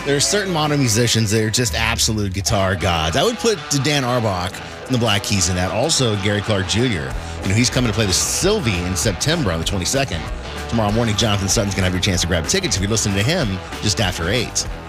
There are certain modern musicians that are just absolute guitar gods. I would put Dan Arbach and the Black Keys in that. Also, Gary Clark Jr. He's coming to play the Sylvie in September on the 22nd. Tomorrow morning, Jonathan Sutton's going to have your chance to grab tickets if you're listening to him just after 8.